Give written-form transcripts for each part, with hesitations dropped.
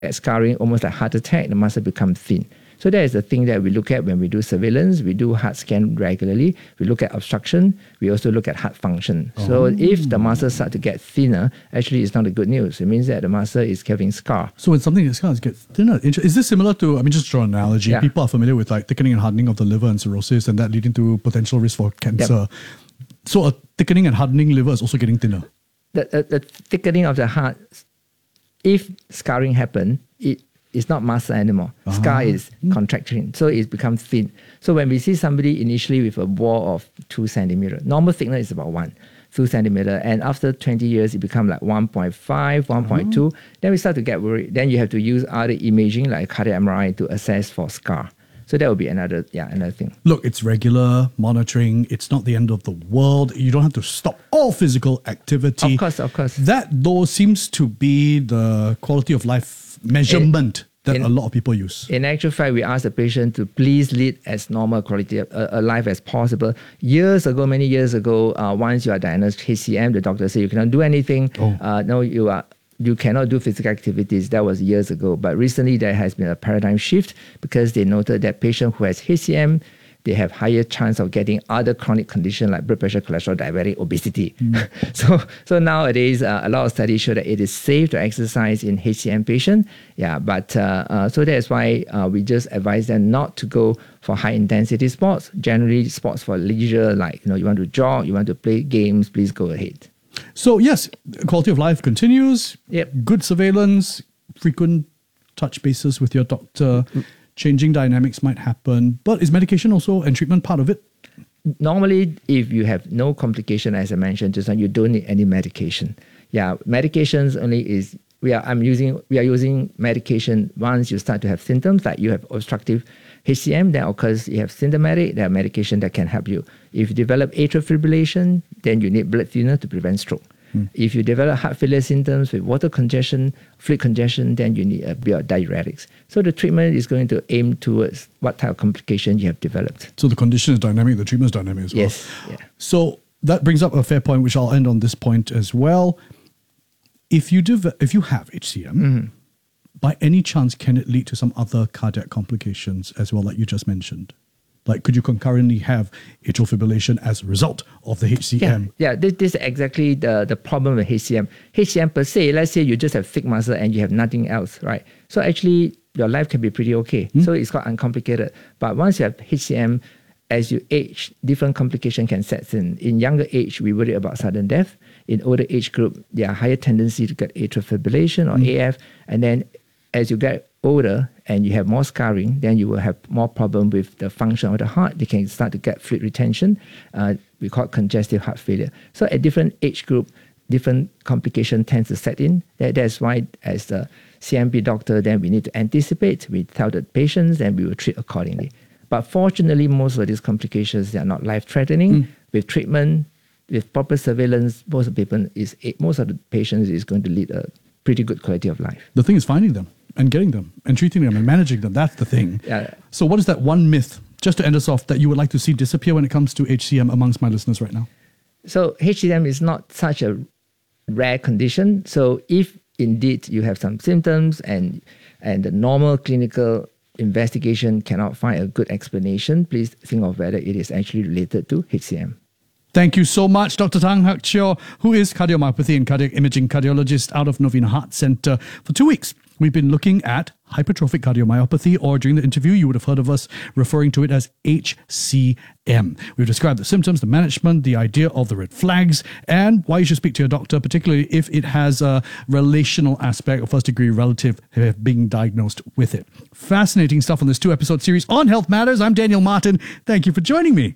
scarring, almost like heart attack, the muscle becomes thin. So that is the thing that we look at when we do surveillance. We do heart scan regularly. We look at obstruction. We also look at heart function. So if the muscles start to get thinner, actually it's not a good news. It means that the muscle is getting scar. So when something is scarred, it gets thinner. Is this similar to, just draw an analogy. Yeah. People are familiar with like thickening and hardening of the liver and cirrhosis and that leading to potential risk for cancer. Yep. So a thickening and hardening liver is also getting thinner. The thickening of the heart, if scarring happen, it's not muscle anymore. Scar is contracting, so it becomes thin. So when we see somebody initially with a wall of 2 centimeters, normal thickness is about 2 centimeters, and after 20 years, it becomes like 1.5, 1.2. Then we start to get worried. Then you have to use other imaging like cardiac MRI to assess for scar. So that would be another thing. Look, it's regular monitoring. It's not the end of the world. You don't have to stop all physical activity. Of course. That, though, seems to be the quality of life measurement that a lot of people use. In actual fact, we ask the patient to please lead as normal quality of a life as possible. Many years ago, once you are diagnosed HCM, the doctor said you cannot do anything. No, you cannot do physical activities. That was years ago. But recently, there has been a paradigm shift because they noted that patient who has HCM, they have higher chance of getting other chronic conditions like blood pressure, cholesterol, diabetic, obesity. So nowadays, a lot of studies show that it is safe to exercise in HCM patients. So that's why we just advise them not to go for high intensity sports. Generally, sports for leisure, like you want to jog, you want to play games, please go ahead. So yes, quality of life continues. Yep. Good surveillance, frequent touch bases with your doctor. Changing dynamics might happen, but is medication also and treatment part of it? Normally, if you have no complication, as I mentioned just now, you don't need any medication. Medications only is we are using medication once you start to have symptoms like you have obstructive HCM, then of course you have symptomatic, there are medication that can help you. If you develop atrial fibrillation, then you need blood thinner to prevent stroke. If you develop heart failure symptoms with water congestion, fluid congestion, then you need a bit of diuretics. So the treatment is going to aim towards what type of complication you have developed. So the condition is dynamic, the treatment is dynamic as well. Yes. Yeah. So that brings up a fair point, which I'll end on this point as well. If you have HCM, by any chance, can it lead to some other cardiac complications as well, like you just mentioned? Like, could you concurrently have atrial fibrillation as a result of the HCM? Yeah, this is exactly the problem with HCM. HCM per se, let's say you just have thick muscle and you have nothing else, right? So actually, your life can be pretty okay. So it's quite uncomplicated. But once you have HCM, as you age, different complication can set in. In younger age, we worry about sudden death. In older age group, there are higher tendency to get atrial fibrillation or AF. And then as you get older and you have more scarring, then you will have more problem with the function of the heart. They can start to get fluid retention. We call it congestive heart failure. So at different age group, different complication tends to set in. That's why as the CMP doctor, then we need to anticipate. We tell the patients and we will treat accordingly. But fortunately, most of these complications, they are not life-threatening. With treatment, with proper surveillance, most of the patients is going to lead a pretty good quality of life. The thing is finding them and getting them and treating them and managing them. That's the thing. Yeah. So what is that one myth, just to end us off, that you would like to see disappear when it comes to HCM amongst my listeners right now? So HCM is not such a rare condition. So if indeed you have some symptoms and the normal clinical investigation cannot find a good explanation, please think of whether it is actually related to HCM. Thank you so much, Dr. Tang Hak Cheo, who is cardiomyopathy and cardiac imaging cardiologist out of Novena Heart Centre. For 2 weeks, we've been looking at hypertrophic cardiomyopathy, or during the interview, you would have heard of us referring to it as HCM. We've described the symptoms, the management, the idea of the red flags, and why you should speak to your doctor, particularly if it has a relational aspect or first-degree relative being diagnosed with it. Fascinating stuff on this 2-episode series on Health Matters. I'm Daniel Martin. Thank you for joining me.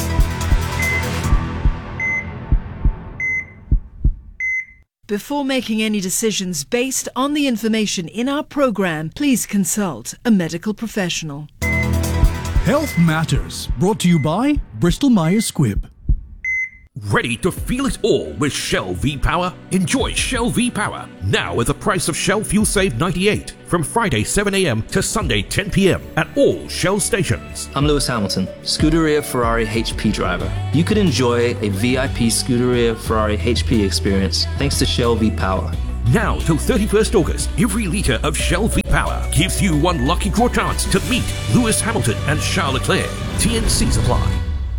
Before making any decisions based on the information in our program, please consult a medical professional. Health Matters, brought to you by Bristol Myers Squibb. Ready to feel it all with Shell V-Power? Enjoy Shell V-Power now at the price of Shell Fuel Save 98 from Friday 7 a.m. to Sunday 10 p.m. at all Shell stations. I'm Lewis Hamilton, Scuderia Ferrari HP driver. You could enjoy a VIP Scuderia Ferrari HP experience thanks to Shell V-Power. Now till 31st August, every litre of Shell V-Power gives you one lucky draw chance to meet Lewis Hamilton and Charles Leclerc. TNCs apply.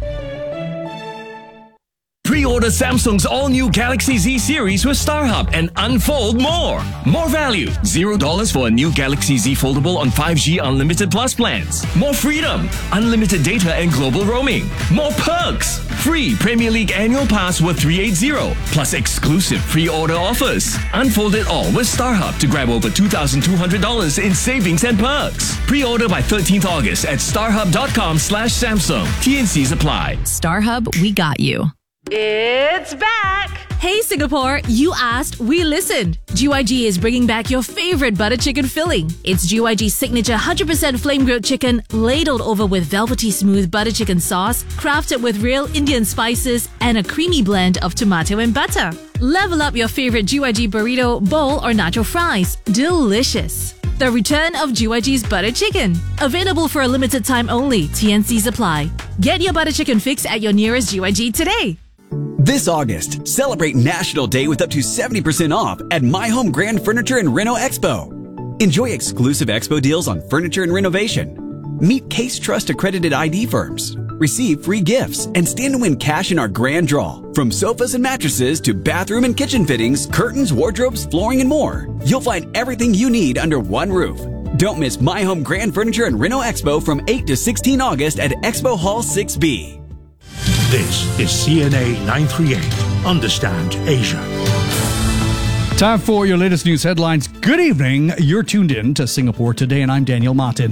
Pre-order Samsung's all-new Galaxy Z series with StarHub and unfold more. More value. $0 for a new Galaxy Z Foldable on 5G Unlimited Plus plans. More freedom. Unlimited data and global roaming. More perks. Free Premier League annual pass worth $380. Plus exclusive pre-order offers. Unfold it all with StarHub to grab over $2,200 in savings and perks. Pre-order by 13th August at starhub.com/Samsung. TNCs apply. StarHub, we got you. It's back! Hey Singapore, you asked, we listened. GYG is bringing back your favorite butter chicken filling. It's GYG's signature 100% flame-grilled chicken, ladled over with velvety smooth butter chicken sauce, crafted with real Indian spices and a creamy blend of tomato and butter. Level up your favorite GYG burrito, bowl or nacho fries. Delicious. The return of GYG's butter chicken. Available for a limited time only. TNCs apply. Get your butter chicken fix at your nearest GYG today. This August, celebrate National Day with up to 70% off at My Home Grand Furniture and Reno Expo. Enjoy exclusive expo deals on furniture and renovation. Meet Case Trust accredited ID firms. Receive free gifts and stand to win cash in our grand draw. From sofas and mattresses to bathroom and kitchen fittings, curtains, wardrobes, flooring, and more. You'll find everything you need under one roof. Don't miss My Home Grand Furniture and Reno Expo from 8 to 16 August at Expo Hall 6B. This is CNA 938. Understand Asia. Time for your latest news headlines. Good evening. You're tuned in to Singapore Today, and I'm Daniel Martin.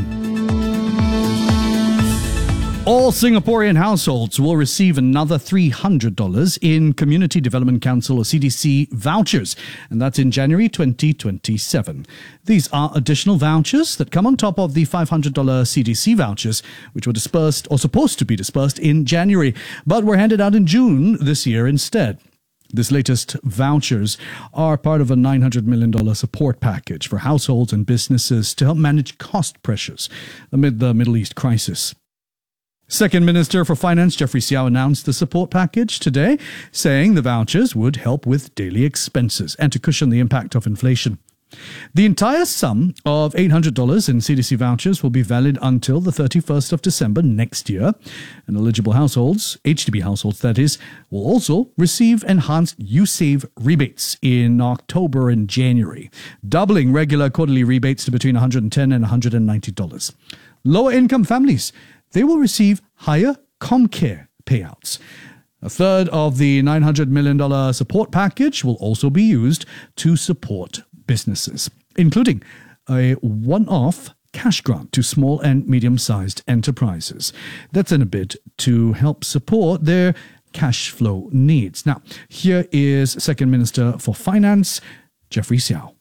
All Singaporean households will receive another $300 in Community Development Council or CDC vouchers, and that's in January 2027. These are additional vouchers that come on top of the $500 CDC vouchers, which were dispersed or supposed to be dispersed in January, but were handed out in June this year instead. This latest vouchers are part of a $900 million support package for households and businesses to help manage cost pressures amid the Middle East crisis. Second Minister for Finance Jeffrey Siao announced the support package today, saying the vouchers would help with daily expenses and to cushion the impact of inflation. The entire sum of $800 in CDC vouchers will be valid until the 31st of December next year, and eligible households, HDB households that is, will also receive enhanced YouSave rebates in October and January, doubling regular quarterly rebates to between $110 and $190. Lower income families, they will receive higher ComCare payouts. A third of the $900 million support package will also be used to support businesses, including a one-off cash grant to small and medium-sized enterprises. That's in a bid to help support their cash flow needs. Now, here is Second Minister for Finance, Jeffrey Siao.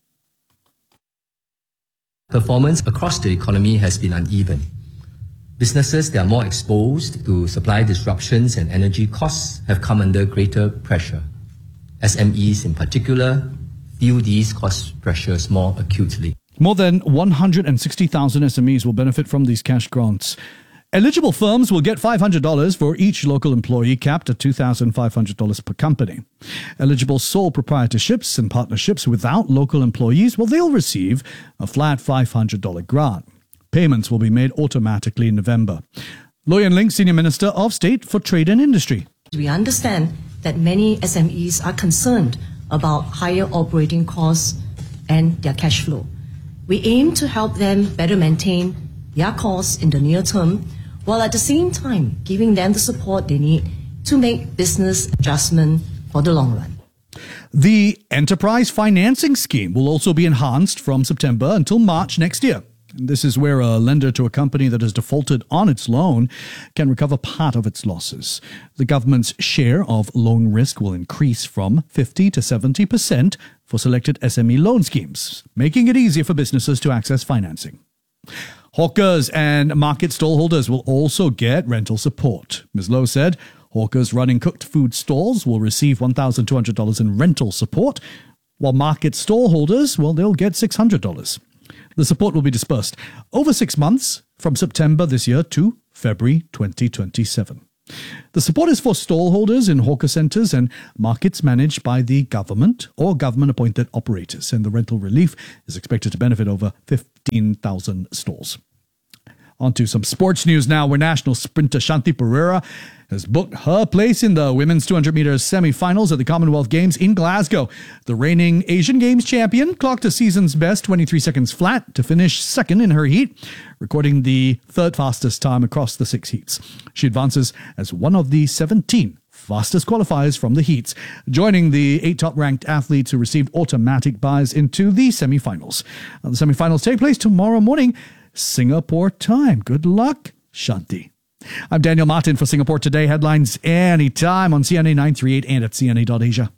Performance across the economy has been uneven. Businesses that are more exposed to supply disruptions and energy costs have come under greater pressure. SMEs in particular feel these cost pressures more acutely. More than 160,000 SMEs will benefit from these cash grants. Eligible firms will get $500 for each local employee, capped at $2,500 per company. Eligible sole proprietorships and partnerships without local employees, well, they'll receive a flat $500 grant. Payments will be made automatically in November. Loh Yen Ling, Senior Minister of State for Trade and Industry. We understand that many SMEs are concerned about higher operating costs and their cash flow. We aim to help them better maintain their costs in the near term, while at the same time giving them the support they need to make business adjustment for the long run. The Enterprise Financing Scheme will also be enhanced from September until March next year. This is where a lender to a company that has defaulted on its loan can recover part of its losses. The government's share of loan risk will increase from 50 to 70% for selected SME loan schemes, making it easier for businesses to access financing. Hawkers and market stallholders will also get rental support. Ms. Loh said hawkers running cooked food stalls will receive $1,200 in rental support, while market stallholders, well, they'll get $600. The support will be dispersed over 6 months from September this year to February 2027. The support is for stallholders in hawker centres and markets managed by the government or government-appointed operators, and the rental relief is expected to benefit over 15,000 stalls. On to some sports news now, where national sprinter Shanti Pereira has booked her place in the women's 200 metres semi-finals at the Commonwealth Games in Glasgow. The reigning Asian Games champion clocked a season's best 23 seconds flat to finish second in her heat, recording the third fastest time across the 6 heats. She advances as one of the 17 fastest qualifiers from the heats, joining the 8 top-ranked athletes who received automatic buys into the semi-finals. The semi-finals take place tomorrow morning, Singapore time. Good luck, Shanti. I'm Daniel Martin for Singapore Today. Headlines anytime on CNA 938 and at CNA.Asia.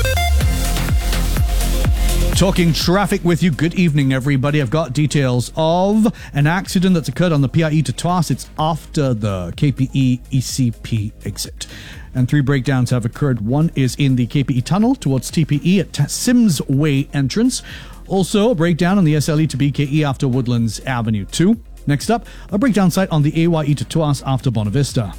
Talking traffic with you. Good evening, everybody. I've got details of an accident that's occurred on the PIE to Tuas. It's after the KPE ECP exit. And 3 breakdowns have occurred. One is in the KPE tunnel towards TPE at Sims Way entrance. Also, a breakdown on the SLE to BKE after Woodlands Avenue 2. Next up, a breakdown site on the AYE to Tuas after Bonavista.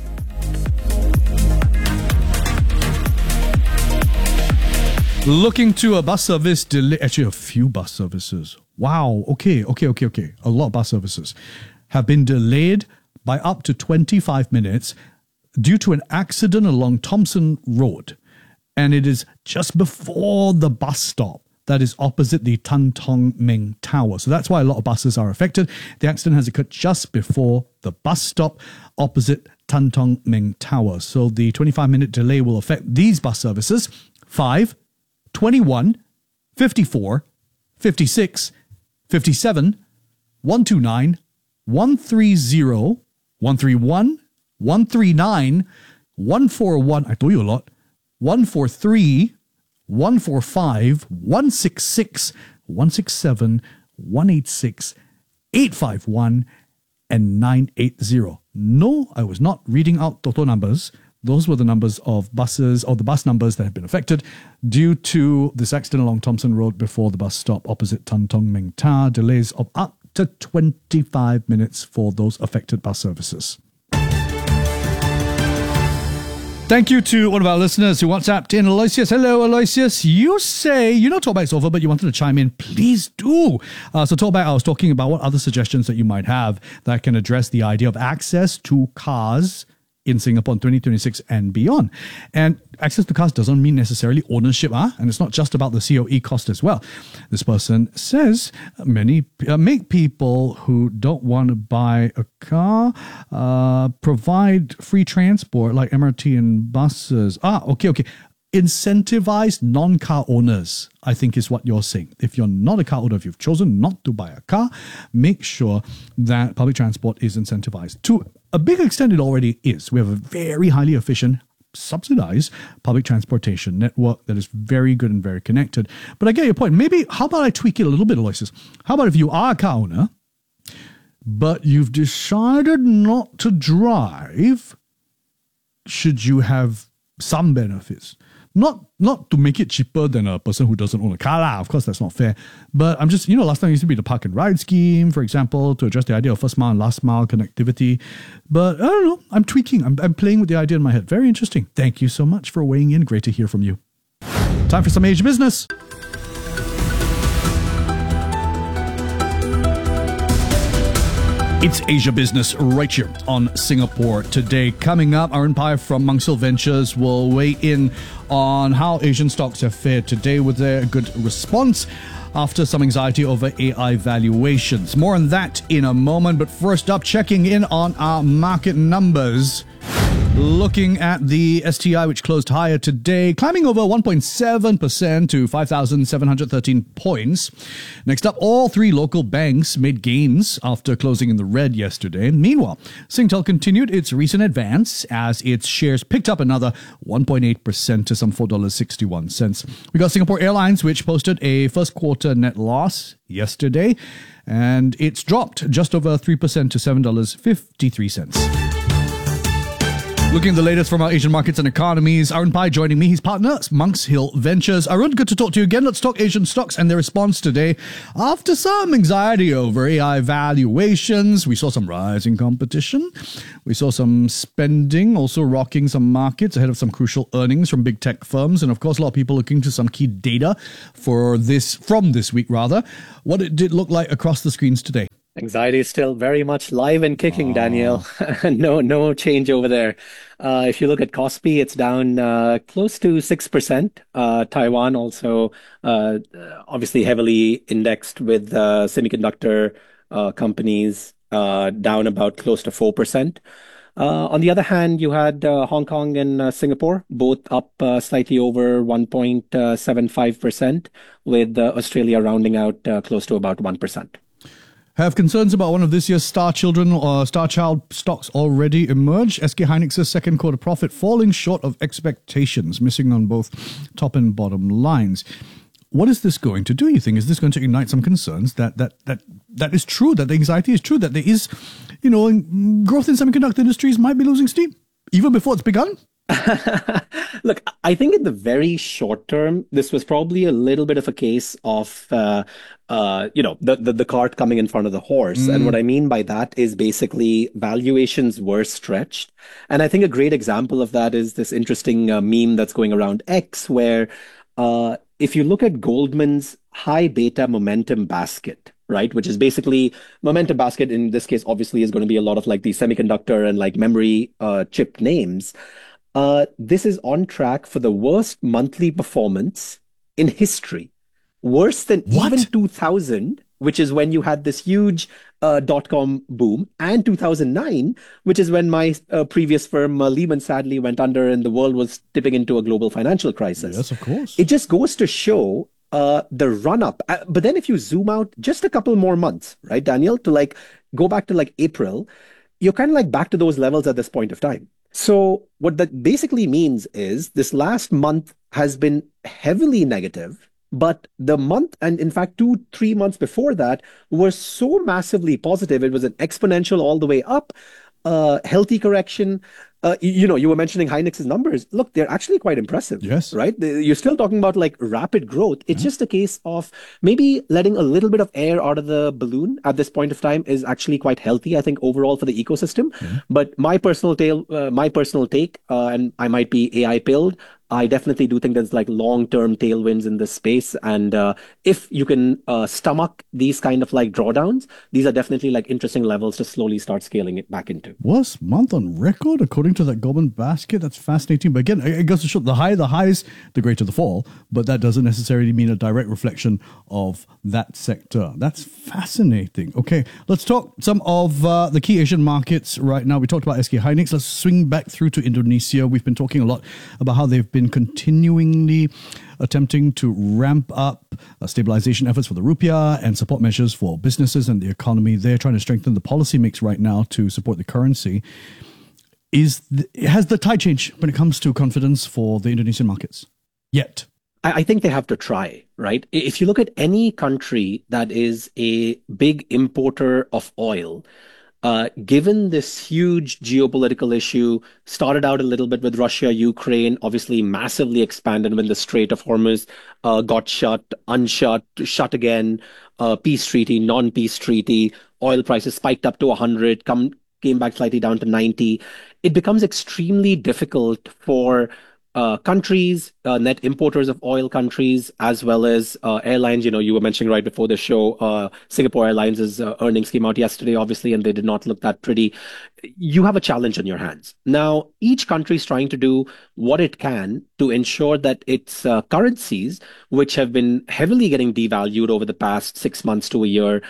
Looking to a bus service delay. Actually, a few bus services. Wow. Okay. A lot of bus services have been delayed by up to 25 minutes due to an accident along Thompson Road. And it is just before the bus stop that is opposite the Tan Tong Meng Tower. So that's why a lot of buses are affected. The accident has occurred just before the bus stop opposite Tan Tong Meng Tower. So the 25-minute delay will affect these bus services: 5, 21, 54, 56, 57, 129, 130, 131, 139, 141, I told you a lot, 143, 145, 166, 167, 186, 851, and 980. No, I was not reading out total numbers. Those were the numbers of buses, or the bus numbers that have been affected due to this accident along Thompson Road before the bus stop opposite Tan Tong Meng Tower. Delays of up to 25 minutes for those affected bus services. Thank you to one of our listeners who WhatsApped in, Aloysius. Hello, Aloysius. You say, you know Talkback's over, but you wanted to chime in. Please do. So Talkback, I was talking about what other suggestions that you might have that can address the idea of access to cars in Singapore in 2026 and beyond. And access to cars doesn't mean necessarily ownership, and it's not just about the COE cost as well. This person says many make people who don't want to buy a car provide free transport like MRT and buses. Okay. Incentivize non-car owners, I think is what you're saying. If you're not a car owner, if you've chosen not to buy a car, make sure that public transport is incentivized. To a big extent, it already is. We have a very highly efficient, subsidized public transportation network that is very good and very connected. But I get your point. Maybe, how about I tweak it a little bit, Aloysius? How about if you are a car owner, but you've decided not to drive, should you have some benefits? Not to make it cheaper than a person who doesn't own a car. Of course, that's not fair. But I'm just, last time it used to be the park and ride scheme, for example, to address the idea of first mile and last mile connectivity. But I don't know. I'm tweaking. I'm playing with the idea in my head. Very interesting. Thank you so much for weighing in. Great to hear from you. Time for some Asia business. It's Asia Business right here on Singapore Today. Coming up, Arun Pai from Mangsil Ventures will weigh in on how Asian stocks have fared today with their good response after some anxiety over AI valuations. More on that in a moment, but first up, checking in on our market numbers. Looking at the STI, which closed higher today, climbing over 1.7% to 5,713 points. Next up, all 3 local banks made gains after closing in the red yesterday. Meanwhile, Singtel continued its recent advance as its shares picked up another 1.8% to some $4.61. We got Singapore Airlines, which posted a first quarter net loss yesterday, and it's dropped just over 3% to $7.53. Looking at the latest from our Asian markets and economies, Arun Pai joining me. He's partner, Monks Hill Ventures. Arun, good to talk to you again. Let's talk Asian stocks and their response today. After some anxiety over AI valuations, we saw some rising competition. We saw some spending also rocking some markets ahead of some crucial earnings from big tech firms. And of course, a lot of people looking to some key data from this week rather. What did it look like across the screens today? Anxiety is still very much live and kicking, Daniel. No change over there. If you look at Kospi, it's down close to 6%. Taiwan also obviously heavily indexed with semiconductor companies, down about close to 4%. On the other hand, you had Hong Kong and Singapore, both up slightly over 1.75%, with Australia rounding out close to about 1%. Have concerns about one of this year's star child stocks already emerged? SK Hynix's second quarter profit falling short of expectations, missing on both top and bottom lines. What is this going to do, you think? Is this going to ignite some concerns that is true, that the anxiety is true, that there is, growth in semiconductor industries might be losing steam, even before it's begun? Look, I think in the very short term, this was probably a little bit of a case of, the cart coming in front of the horse. And what I mean by that is basically valuations were stretched. And I think a great example of that is this interesting meme that's going around X, where if you look at Goldman's high beta momentum basket, right, which is basically momentum basket in this case, obviously is going to be a lot of like the semiconductor and like memory chip names. This is on track for the worst monthly performance in history. Worse than even 2000, which is when you had this huge dot-com boom, and 2009, which is when my previous firm, Lehman, sadly went under and the world was tipping into a global financial crisis. Yes, of course. It just goes to show the run-up. But then if you zoom out just a couple more months, right, Daniel, to like go back to like April, you're kind of like back to those levels at this point of time. So what that basically means is this last month has been heavily negative, but the month, and in fact 2-3 months before that, were so massively positive. It was an exponential all the way up, healthy correction. You were mentioning Hynix's numbers. Look, they're actually quite impressive. Yes. Right? You're still talking about like rapid growth. It's just a case of maybe letting a little bit of air out of the balloon at this point of time is actually quite healthy, I think, overall for the ecosystem. But my personal take, and I might be AI pilled, I definitely do think there's like long-term tailwinds in this space. And if you can stomach these kind of like drawdowns, these are definitely like interesting levels to slowly start scaling it back into. Worst month on record, according to that Goldman basket. That's fascinating. But again, it goes to show the higher the highs, the greater the fall. But that doesn't necessarily mean a direct reflection of that sector. That's fascinating. Okay, let's talk some of the key Asian markets right now. We talked about SK Hynix. Let's swing back through to Indonesia. We've been talking a lot about how they've been continuingly attempting to ramp up stabilization efforts for the rupiah and support measures for businesses and the economy. They're trying to strengthen the policy mix right now to support the currency. Has the tide changed when it comes to confidence for the Indonesian markets yet? I think they have to try, right? If you look at any country that is a big importer of oil, given this huge geopolitical issue, started out a little bit with Russia, Ukraine, obviously massively expanded when the Strait of Hormuz got shut, unshut, shut again, peace treaty, non-peace treaty, oil prices spiked up to 100, came back slightly down to 90. It becomes extremely difficult for countries, net importers of oil countries, as well as airlines. You were mentioning right before the show, Singapore Airlines' earnings came out yesterday, obviously, and they did not look that pretty. You have a challenge on your hands. Now, each country is trying to do what it can to ensure that its currencies, which have been heavily getting devalued over the past 6 months to a year,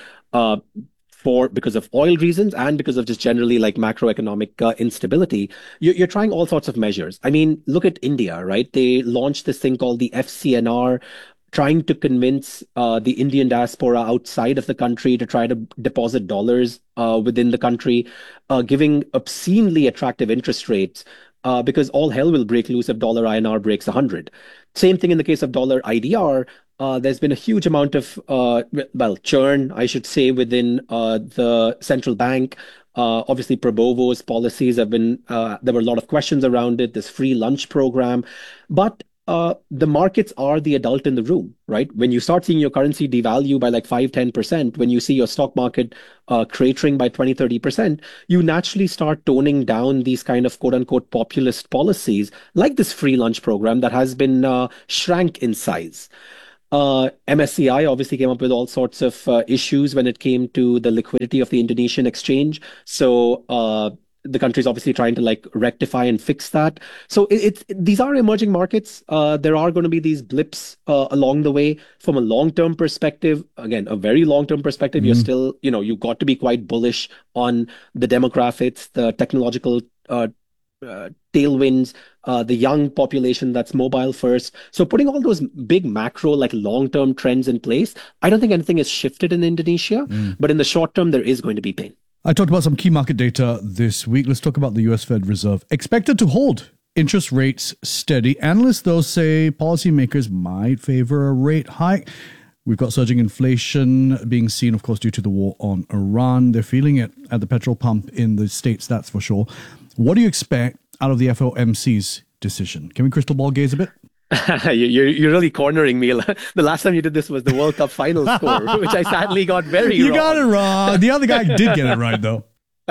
because of oil reasons and because of just generally like macroeconomic instability, you're trying all sorts of measures. I mean, look at India, right? They launched this thing called the FCNR, trying to convince the Indian diaspora outside of the country to try to deposit dollars within the country, giving obscenely attractive interest rates. Because all hell will break loose if dollar INR breaks 100. Same thing in the case of dollar IDR. There's been a huge amount of, churn, I should say, within the central bank. Obviously, Prabovo's policies have been, there were a lot of questions around it, this free lunch program. But the markets are the adult in the room, right? When you start seeing your currency devalue by like 5-10%, when you see your stock market cratering by 20-30%, you naturally start toning down these kind of quote unquote populist policies like this free lunch program that has been shrank in size. MSCI obviously came up with all sorts of issues when it came to the liquidity of the Indonesian exchange. So the country's obviously trying to like rectify and fix that. So these are emerging markets. There are going to be these blips along the way. From a long-term perspective, again, a very long-term perspective, you're still, you've got to be quite bullish on the demographics, the technological tailwinds, the young population that's mobile first. So putting all those big macro, like long-term trends in place, I don't think anything has shifted in Indonesia, but in the short term, there is going to be pain. I talked about some key market data this week. Let's talk about the US Fed Reserve. Expected to hold interest rates steady. Analysts, though, say policymakers might favor a rate hike. We've got surging inflation being seen, of course, due to the war on Iran. They're feeling it at the petrol pump in the States, that's for sure. What do you expect out of the FOMC's decision? Can we crystal ball gaze a bit? You're really cornering me. The last time you did this was the World Cup final score, which I sadly got very wrong. You got it wrong. The other guy did get it right, though.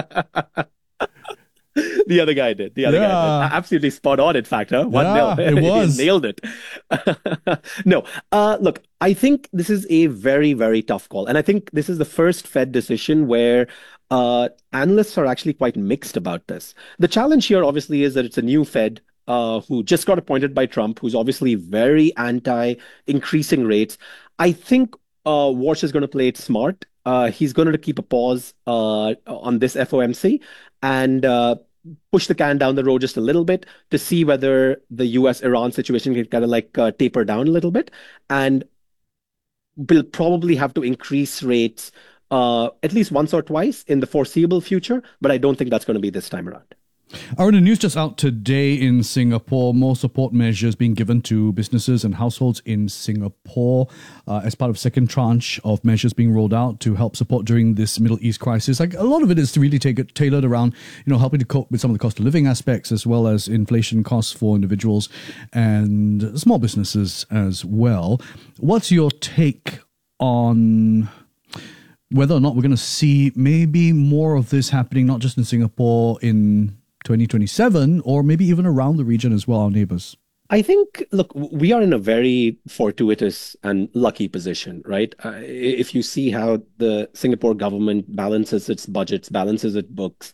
The other guy did. The other guy did. Absolutely spot on, in fact. 1-0. It was. He nailed it. No. Look, I think this is a very, very tough call. And I think this is the first Fed decision where analysts are actually quite mixed about this. The challenge here, obviously, is that it's a new Fed who just got appointed by Trump, who's obviously very anti-increasing rates. I think Walsh is going to play it smart. He's going to keep a pause on this FOMC and push the can down the road just a little bit to see whether the US-Iran situation can kind of like taper down a little bit. And we'll probably have to increase rates at least once or twice in the foreseeable future, but I don't think that's going to be this time around. The news just out today in Singapore, more support measures being given to businesses and households in Singapore as part of second tranche of measures being rolled out to help support during this Middle East crisis. Like a lot of it is really tailored around, helping to cope with some of the cost of living aspects as well as inflation costs for individuals and small businesses as well. What's your take on whether or not we're going to see maybe more of this happening, not just in Singapore in 2027, or maybe even around the region as well, our neighbors? I think, look, we are in a very fortuitous and lucky position, right? If you see how the Singapore government balances its budgets, balances its books,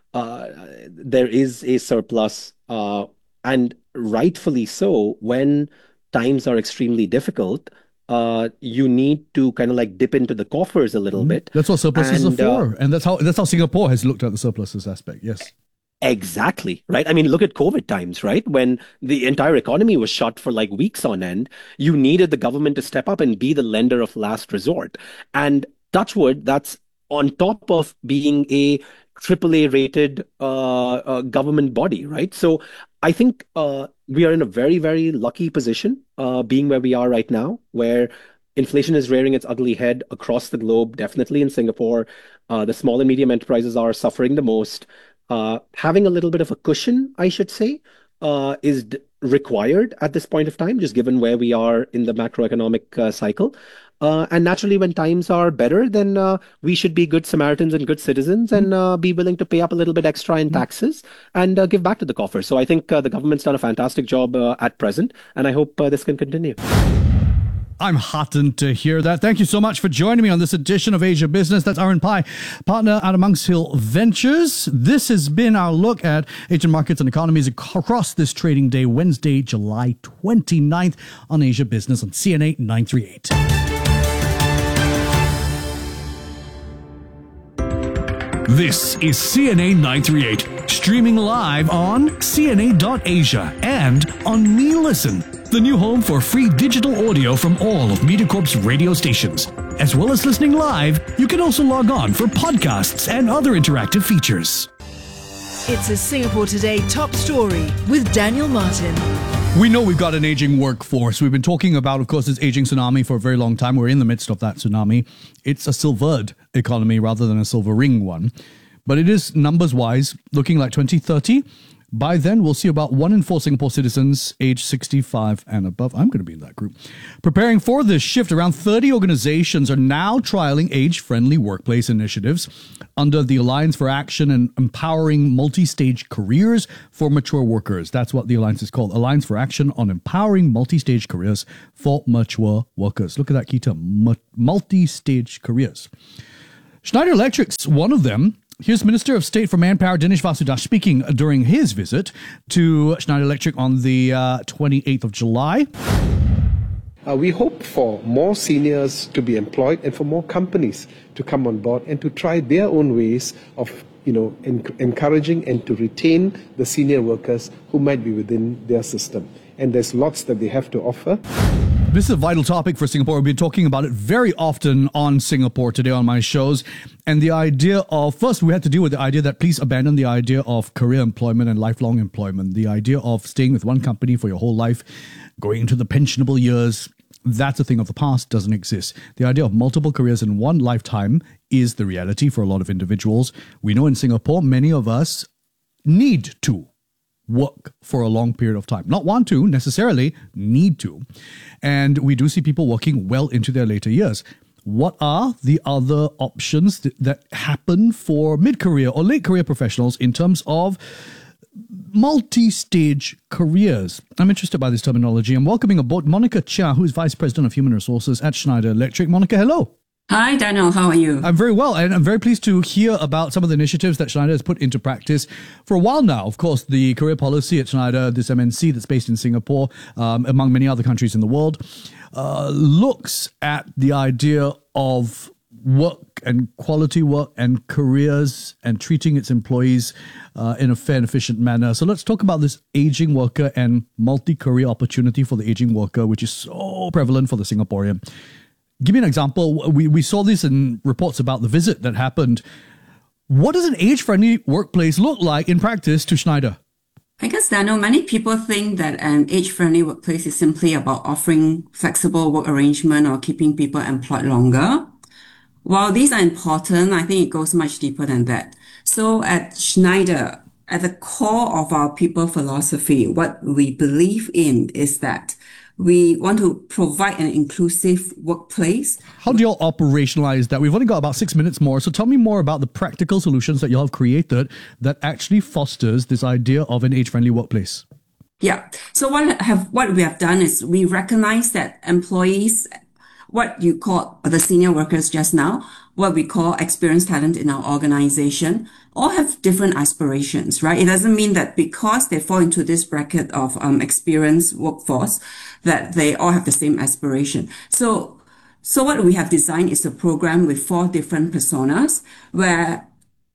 there is a surplus, and rightfully so. When times are extremely difficult, you need to kind of like dip into the coffers a little bit. That's what surpluses are for, and that's how Singapore has looked at the surpluses aspect. Yes. Exactly, right? I mean, look at COVID times, right? When the entire economy was shut for like weeks on end, you needed the government to step up and be the lender of last resort. And touch wood, that's on top of being a AAA rated government body, right? So I think we are in a very, very lucky position being where we are right now, where inflation is rearing its ugly head across the globe, definitely in Singapore. The small and medium enterprises are suffering the most. Having a little bit of a cushion, I should say, is required at this point of time, just given where we are in the macroeconomic cycle. And naturally, when times are better, then we should be good Samaritans and good citizens and be willing to pay up a little bit extra in taxes and give back to the coffer. So I think the government's done a fantastic job at present, and I hope this can continue. I'm heartened to hear that. Thank you so much for joining me on this edition of Asia Business. That's Aaron Pai, partner at Monks Hill Ventures. This has been our look at Asian markets and economies across this trading day, Wednesday, July 29th on Asia Business on CNA 938. This is CNA 938, streaming live on CNA.Asia and on MeListen, the new home for free digital audio from all of MediaCorp's radio stations. As well as listening live, you can also log on for podcasts and other interactive features. It's a Singapore Today top story with Daniel Martin. We know we've got an aging workforce. We've been talking about, of course, this aging tsunami for a very long time. We're in the midst of that tsunami. It's a silvered economy rather than a silver ring one. but it is numbers-wise looking like 2030. By then, we'll see about 1 in 4 Singapore citizens age 65 and above. I'm going to be in that group. Preparing for this shift, around 30 organizations are now trialing age-friendly workplace initiatives under the Alliance for Action and Empowering Multi-Stage Careers for Mature Workers. That's what the alliance is called, Alliance for Action on Empowering Multi-Stage Careers for Mature Workers. Look at that key term, multi-stage careers. Schneider Electric's one of them. Here's Minister of State for Manpower Dinesh Vasudash speaking during his visit to Schneider Electric on the 28th of July. We hope for more seniors to be employed and for more companies to come on board and to try their own ways of encouraging and to retain the senior workers who might be within their system. And there's lots that they have to offer. This is a vital topic for Singapore. We've been talking about it very often on Singapore Today on my shows. And the idea of, first we had to deal with the idea that please abandon the idea of career employment and lifelong employment. The idea of staying with one company for your whole life, going into the pensionable years, that's a thing of the past, doesn't exist. The idea of multiple careers in one lifetime is the reality for a lot of individuals. We know in Singapore, many of us need to work for a long period of time. Not want to necessarily, need to. And we do see people working well into their later years. What are the other options that happen for mid-career or late career professionals in terms of multi-stage careers? I'm interested by this terminology. I'm welcoming aboard Monica Chia, who is Vice President of Human Resources at Schneider Electric. Monica, hello. Hi, Daniel. How are you? I'm very well, and I'm very pleased to hear about some of the initiatives that Schneider has put into practice for a while now. Of course, the career policy at Schneider, this MNC that's based in Singapore, among many other countries in the world, looks at the idea of work and quality work and careers and treating its employees in a fair and efficient manner. So let's talk about this aging worker and multi-career opportunity for the aging worker, which is so prevalent for the Singaporean. Give me an example. We saw this in reports about the visit that happened. What does an age-friendly workplace look like in practice to Schneider? I guess, Daniel, many people think that an age-friendly workplace is simply about offering flexible work arrangement or keeping people employed longer. While these are important, I think it goes much deeper than that. So at Schneider, at the core of our people philosophy, what we believe in is that we want to provide an inclusive workplace. How do you all operationalize that? We've only got about 6 minutes more, so tell me more about the practical solutions that you all have created that actually fosters this idea of an age-friendly workplace. Yeah. So what we have done is we recognize that employees, what you call the senior workers just now, what we call experienced talent in our organization, all have different aspirations, right? It doesn't mean that because they fall into this bracket of experienced workforce that they all have the same aspiration. So what we have designed is a program with 4 different personas where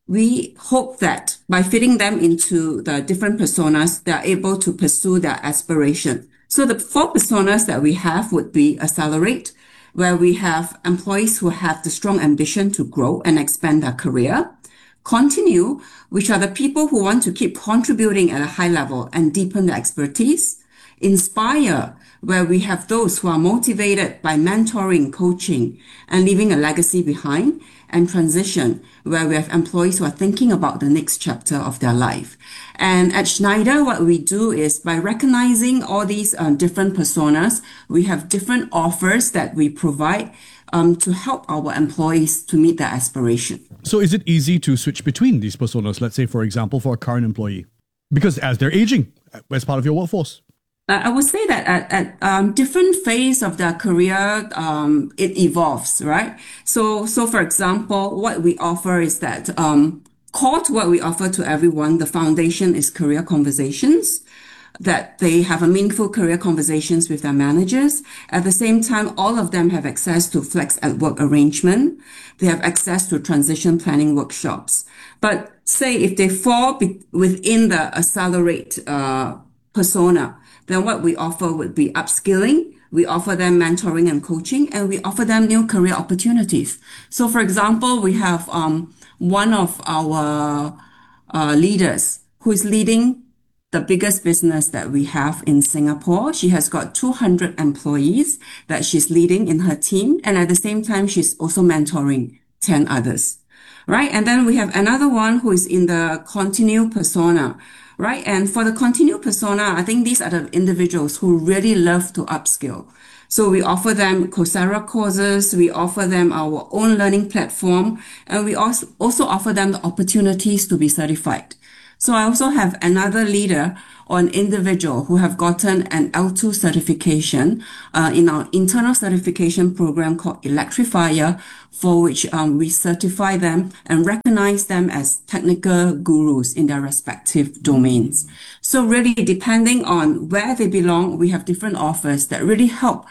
we hope that by fitting them into the different personas, they are able to pursue their aspiration. So the 4 personas that we have would be Accelerate, where we have employees who have the strong ambition to grow and expand their career. Continue, which are the people who want to keep contributing at a high level and deepen their expertise. Inspire, where we have those who are motivated by mentoring, coaching, and leaving a legacy behind. And Transition, where we have employees who are thinking about the next chapter of their life. And at Schneider, what we do is by recognizing all these different personas, we have different offers that we provide to help our employees to meet their aspiration. So is it easy to switch between these personas, let's say, for example, for a current employee? Because as they're aging, as part of your workforce. I would say that at different phase of their career, it evolves, right? So for example, what we offer is that core to what we offer to everyone, the foundation is career conversations, that they have a meaningful career conversations with their managers. At the same time, all of them have access to flex at work arrangement. They have access to transition planning workshops. But say if they fall within the Accelerate persona, then what we offer would be upskilling. We offer them mentoring and coaching, and we offer them new career opportunities. So for example, we have one of our leaders who is leading the biggest business that we have in Singapore. She has got 200 employees that she's leading in her team. And at the same time, she's also mentoring 10 others. right? And then we have another one who is in the continue persona, right? And for the continue persona, I think these are the individuals who really love to upskill. So we offer them Coursera courses, we offer them our own learning platform, and we also offer them the opportunities to be certified. So I also have another leader or an individual who have gotten an L2 certification in our internal certification program called Electrifier, for which we certify them and recognize them as technical gurus in their respective domains. So really, depending on where they belong, we have different offers that really help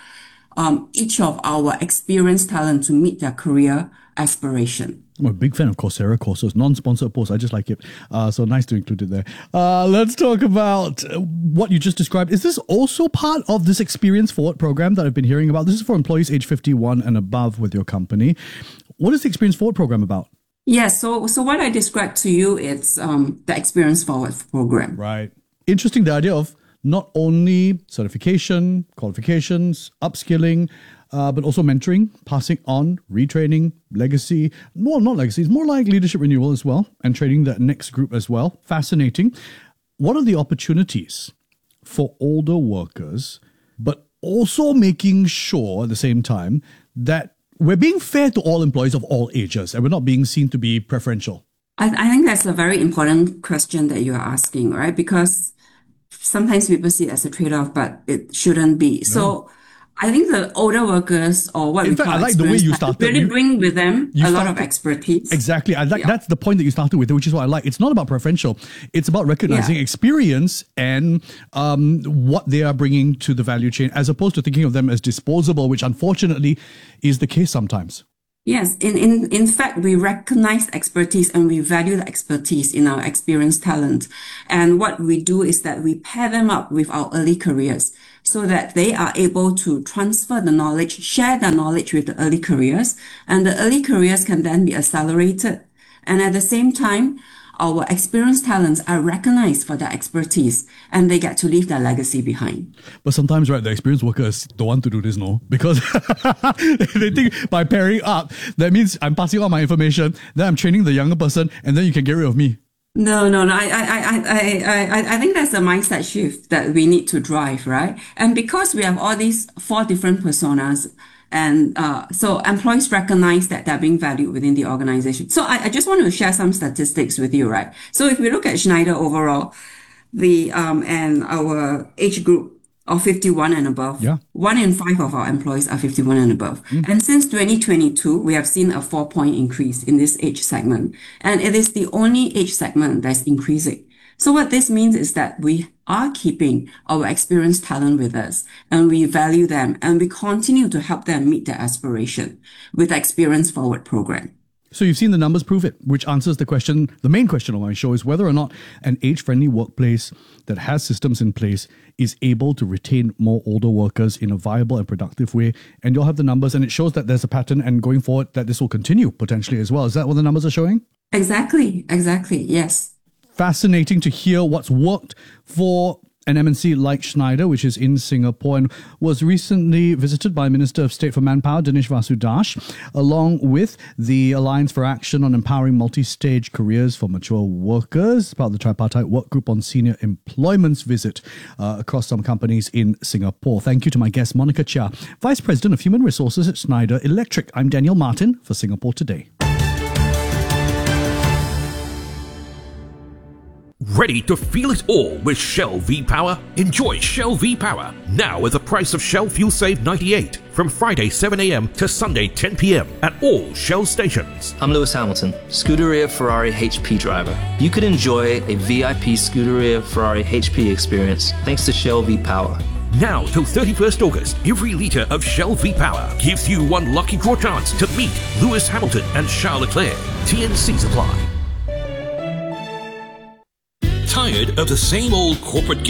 each of our experienced talent to meet their career aspiration. I'm a big fan of Coursera courses, non-sponsored posts. I just like it. So nice to include it there. Let's talk about what you just described. Is this also part of this Experience Forward program that I've been hearing about? This is for employees age 51 and above with your company. What is the Experience Forward program about? Yes, so what I described to you, it's the Experience Forward program. Right. Interesting, the idea of not only certification, qualifications, upskilling, but also mentoring, passing on, retraining, legacy. Well, not legacy, it's more like leadership renewal as well, and training that next group as well. Fascinating. What are the opportunities for older workers, but also making sure at the same time that we're being fair to all employees of all ages and we're not being seen to be preferential? I think that's a very important question that you are asking, right? Because sometimes people see it as a trade-off, but it shouldn't be. No. So I think the older workers, or what in we fact, call I like the way you started. Really bring with them a lot of expertise. Exactly. I like that's the point that you started with, which is what I like. It's not about preferential. It's about recognizing experience and what they are bringing to the value chain, as opposed to thinking of them as disposable, which unfortunately is the case sometimes. Yes, in fact, we recognize expertise and we value the expertise in our experienced talent. And what we do is that we pair them up with our early careers so that they are able to transfer the knowledge, share the knowledge with the early careers, and the early careers can then be accelerated. And at the same time, our experienced talents are recognized for their expertise and they get to leave their legacy behind. But sometimes, right, the experienced workers don't want to do this, no? Because they think by pairing up, that means I'm passing on my information, then I'm training the younger person, and then you can get rid of me. No. I think that's a mindset shift that we need to drive, right? And because we have all these 4 different personas, and so employees recognize that they're being valued within the organization. So I just want to share some statistics with you, right? So if we look at Schneider overall, and our age group of 51 and above, 1 in 5 of our employees are 51 and above. And since 2022, we have seen a 4-point increase in this age segment. And it is the only age segment that's increasing. So what this means is that we are keeping our experienced talent with us and we value them and we continue to help them meet their aspiration with the Experience Forward program. So you've seen the numbers prove it, which answers the question. The main question on my show is whether or not an age-friendly workplace that has systems in place is able to retain more older workers in a viable and productive way. And you'll have the numbers, and it shows that there's a pattern, and going forward that this will continue potentially as well. Is that what the numbers are showing? Exactly, yes. Fascinating to hear what's worked for an MNC like Schneider, which is in Singapore and was recently visited by Minister of State for Manpower, Dinesh Vasudash, along with the Alliance for Action on Empowering Multi-Stage Careers for Mature Workers, part of the Tripartite Work Group on Senior Employment's visit across some companies in Singapore. Thank you to my guest, Monica Chia, Vice President of Human Resources at Schneider Electric. I'm Daniel Martin for Singapore Today. Ready to feel it all with Shell V-Power? Enjoy Shell V-Power now at the price of Shell Fuel Save 98 from Friday 7 a.m. to Sunday 10 p.m. at all Shell stations. I'm Lewis Hamilton, Scuderia Ferrari HP driver. You could enjoy a VIP Scuderia Ferrari HP experience thanks to Shell V-Power. Now till 31st August, every litre of Shell V-Power gives you one lucky draw chance to meet Lewis Hamilton and Charles Leclerc. TNCs apply. Tired of the same old corporate gifts?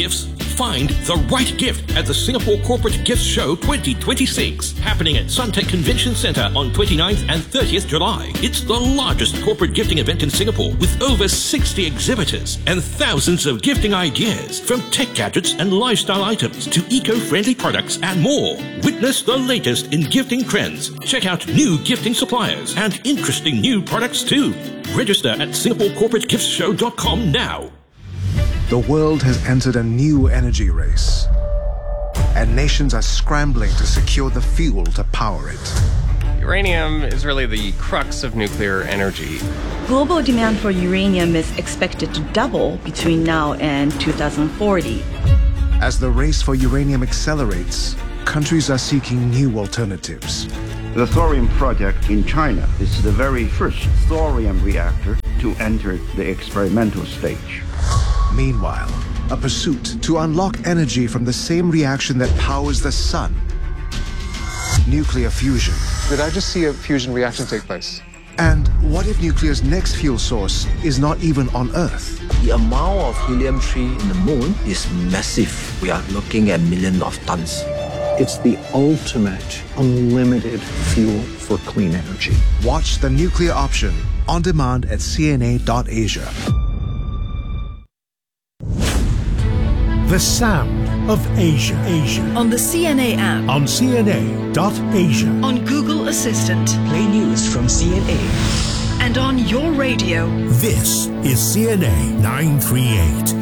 Find the right gift at the Singapore Corporate Gift Show 2026, happening at Suntec Convention Centre on 29th and 30th July. It's the largest corporate gifting event in Singapore with over 60 exhibitors and thousands of gifting ideas, from tech gadgets and lifestyle items to eco-friendly products and more. Witness the latest in gifting trends. Check out new gifting suppliers and interesting new products too. Register at SingaporeCorporateGiftsShow.com now. The world has entered a new energy race, and nations are scrambling to secure the fuel to power it. Uranium is really the crux of nuclear energy. Global demand for uranium is expected to double between now and 2040. As the race for uranium accelerates, countries are seeking new alternatives. The thorium project in China is the very first thorium reactor to enter the experimental stage. Meanwhile, a pursuit to unlock energy from the same reaction that powers the sun. Nuclear fusion. Did I just see a fusion reaction take place? And what if nuclear's next fuel source is not even on Earth? The amount of helium-3 in the moon is massive. We are looking at millions of tons. It's the ultimate unlimited fuel for clean energy. Watch The Nuclear Option on demand at CNA.Asia. The sound of Asia. On the CNA app. On CNA.Asia. On Google Assistant. Play news from CNA. And on your radio. This is CNA 938.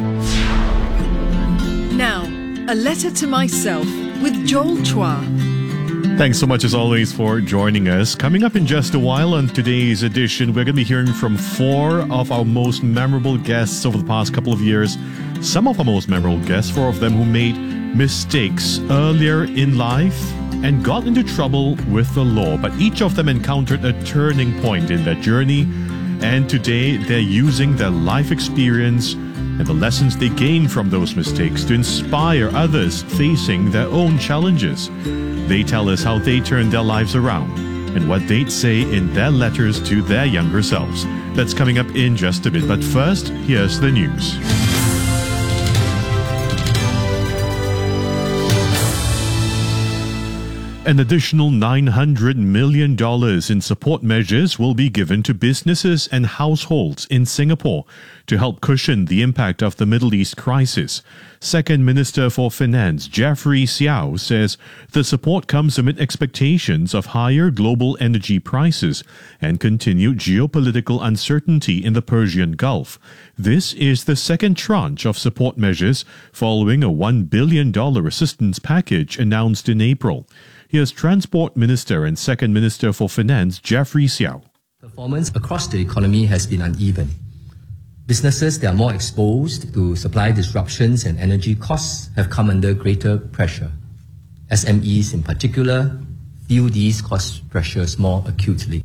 Now, a letter to myself with Joel Chua. Thanks so much as always for joining us. Coming up in just a while on today's edition, we're going to be hearing from 4 of our most memorable guests over the past couple of years. Some of our most memorable guests, 4 of them who made mistakes earlier in life and got into trouble with the law. But each of them encountered a turning point in their journey. And today they're using their life experience and the lessons they gained from those mistakes to inspire others facing their own challenges. They tell us how they turned their lives around and what they'd say in their letters to their younger selves. That's coming up in just a bit. But first, here's the news. An additional $900 million in support measures will be given to businesses and households in Singapore to help cushion the impact of the Middle East crisis. Second Minister for Finance Jeffrey Xiao says the support comes amid expectations of higher global energy prices and continued geopolitical uncertainty in the Persian Gulf. This is the second tranche of support measures following a $1 billion assistance package announced in April. Here's Transport Minister and Second Minister for Finance Jeffrey Xiao. Performance across the economy has been uneven. Businesses that are more exposed to supply disruptions and energy costs have come under greater pressure. SMEs in particular feel these cost pressures more acutely.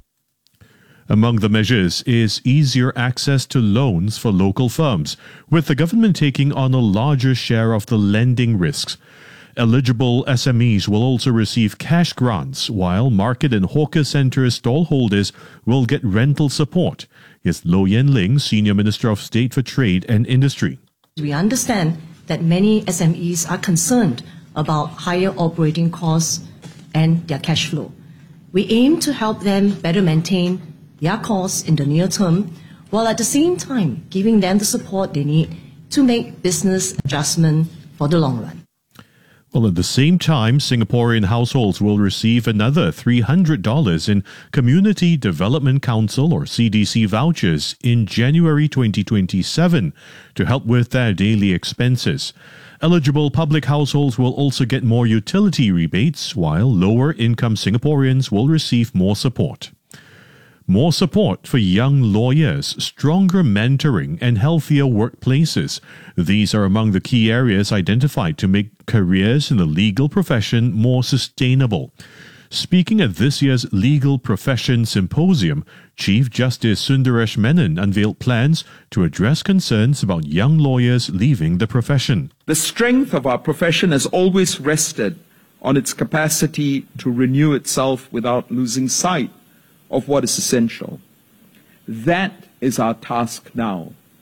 Among the measures is easier access to loans for local firms, with the government taking on a larger share of the lending risks. Eligible SMEs will also receive cash grants, while market and hawker centre stallholders will get rental support. Here's Loh Yen Ling, Senior Minister of State for Trade and Industry. We understand that many SMEs are concerned about higher operating costs and their cash flow. We aim to help them better maintain their costs in the near term, while at the same time giving them the support they need to make business adjustment for the long run. Well, at the same time, Singaporean households will receive another $300 in Community Development Council or CDC vouchers in January 2027 to help with their daily expenses. Eligible public households will also get more utility rebates, while lower-income Singaporeans will receive more support. More support for young lawyers, stronger mentoring, and healthier workplaces. These are among the key areas identified to make careers in the legal profession more sustainable. Speaking at this year's Legal Profession Symposium, Chief Justice Sundaresh Menon unveiled plans to address concerns about young lawyers leaving the profession. The strength of our profession has always rested on its capacity to renew itself without losing sight of what is essential. That is our task now,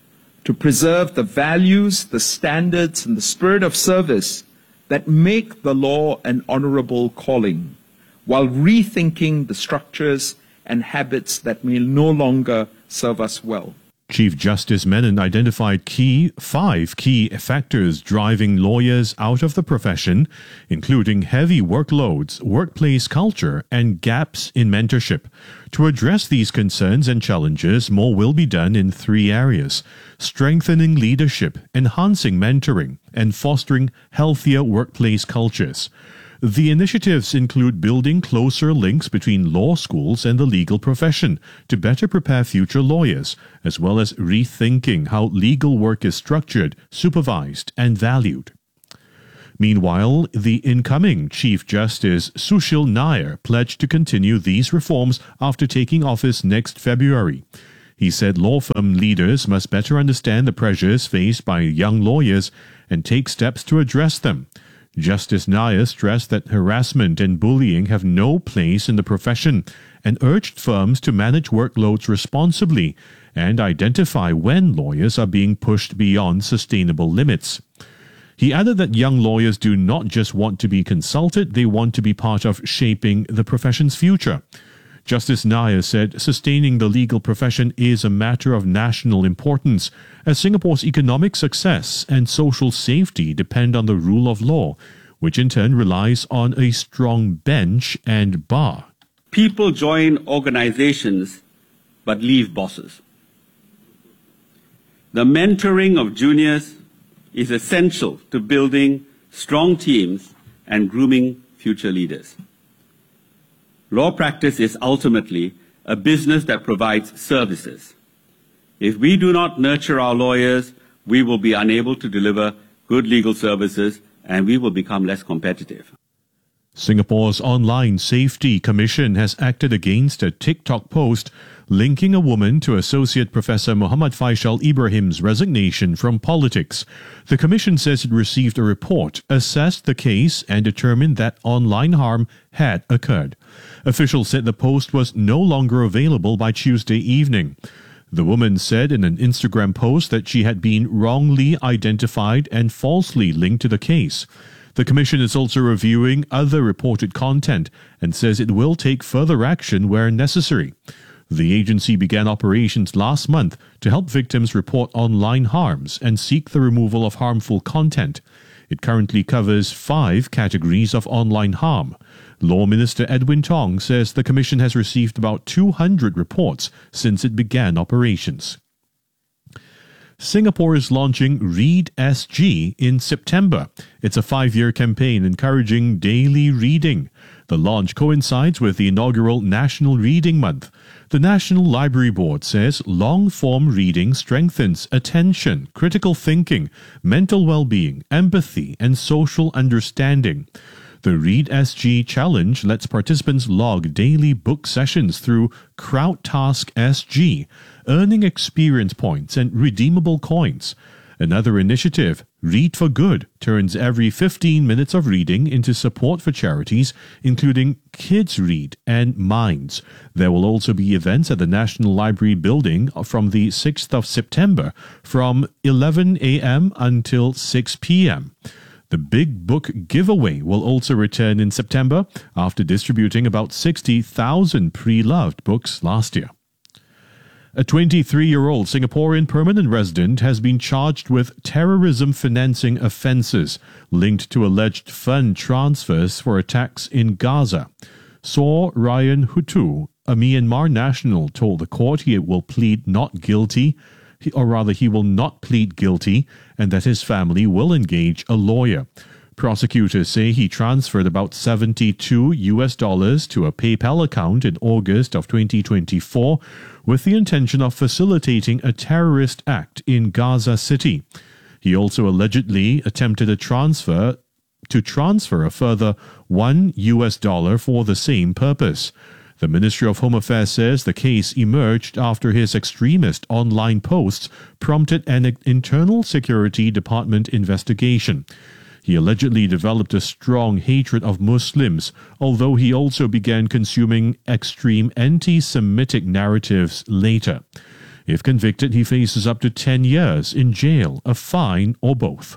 to preserve the values, the standards, and the spirit of service that make the law an honorable calling, while rethinking the structures and habits that may no longer serve us well. Chief Justice Menon identified five key factors driving lawyers out of the profession, including heavy workloads, workplace culture, and gaps in mentorship. To address these concerns and challenges, more will be done in three areas: strengthening leadership, enhancing mentoring, and fostering healthier workplace cultures. The initiatives include building closer links between law schools and the legal profession to better prepare future lawyers, as well as rethinking how legal work is structured, supervised, and valued. Meanwhile, the incoming Chief Justice Sushil Nair pledged to continue these reforms after taking office next February. He said law firm leaders must better understand the pressures faced by young lawyers and take steps to address them. Justice Nair stressed that harassment and bullying have no place in the profession and urged firms to manage workloads responsibly and identify when lawyers are being pushed beyond sustainable limits. He added that young lawyers do not just want to be consulted, they want to be part of shaping the profession's future. Justice Nair said sustaining the legal profession is a matter of national importance, as Singapore's economic success and social safety depend on the rule of law, which in turn relies on a strong bench and bar. People join organizations but leave bosses. The mentoring of juniors is essential to building strong teams and grooming future leaders. Law practice is ultimately a business that provides services. If we do not nurture our lawyers, we will be unable to deliver good legal services and we will become less competitive. Singapore's Online Safety Commission has acted against a TikTok post linking a woman to Associate Professor Muhammad Faisal Ibrahim's resignation from politics. The commission says it received a report, assessed the case, and determined that online harm had occurred. Officials said the post was no longer available by Tuesday evening. The woman said in an Instagram post that she had been wrongly identified and falsely linked to the case. The Commission is also reviewing other reported content and says it will take further action where necessary. The agency began operations last month to help victims report online harms and seek the removal of harmful content. It currently covers 5 categories of online harm. Law Minister Edwin Tong says the Commission has received about 200 reports since it began operations. Singapore is launching Read SG in September. It's a 5-year campaign encouraging daily reading. The launch coincides with the inaugural National Reading Month. The National Library Board says long-form reading strengthens attention, critical thinking, mental well-being, empathy, and social understanding. The Read SG Challenge lets participants log daily book sessions through CrowdTask SG, earning experience points and redeemable coins. Another initiative, Read for Good, turns every 15 minutes of reading into support for charities, including Kids Read and Minds. There will also be events at the National Library building from the 6th of September from 11 a.m. until 6 p.m. The Big Book Giveaway will also return in September after distributing about 60,000 pre-loved books last year. A 23-year-old Singaporean permanent resident has been charged with terrorism financing offences linked to alleged fund transfers for attacks in Gaza. Saw Ryan Hutu, a Myanmar national, told the court he will plead not guilty, he will not plead guilty, and that his family will engage a lawyer. Prosecutors say he transferred about $72 to a PayPal account in August of 2024 with the intention of facilitating a terrorist act in Gaza City. He also allegedly attempted to transfer a further $1 for the same purpose. The Ministry of Home Affairs says the case emerged after his extremist online posts prompted an internal security department investigation. He allegedly developed a strong hatred of Muslims, although he also began consuming extreme anti-Semitic narratives later. If convicted, he faces up to 10 years in jail, a fine, or both.